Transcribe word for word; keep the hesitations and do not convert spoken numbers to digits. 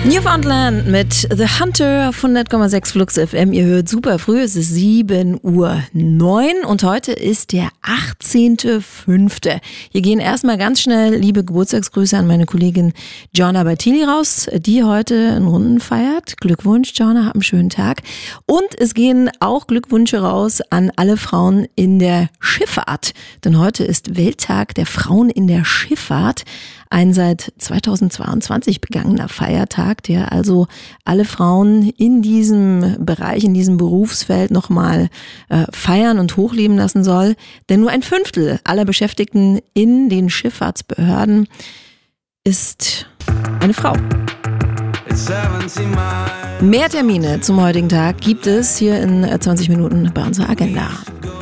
Newfoundland mit The Hunter auf hundert Komma sechs Flux F M. Ihr hört super früh, es ist sieben Uhr neun und heute ist der achtzehnter fünfte Hier gehen erstmal ganz schnell liebe Geburtstagsgrüße an meine Kollegin Gianna Bartili raus, die heute einen Runden feiert. Glückwunsch, Gianna, hab einen schönen Tag. Und es gehen auch Glückwünsche raus an alle Frauen in der Schifffahrt. Denn heute ist Welttag der Frauen in der Schifffahrt. Ein seit zweitausendzweiundzwanzig begangener Feiertag, der also alle Frauen in diesem Bereich, in diesem Berufsfeld nochmal äh, feiern und hochleben lassen soll. Denn nur ein Fünftel aller Beschäftigten in den Schifffahrtsbehörden ist eine Frau. Mehr Termine zum heutigen Tag gibt es hier in zwanzig Minuten bei unserer Agenda.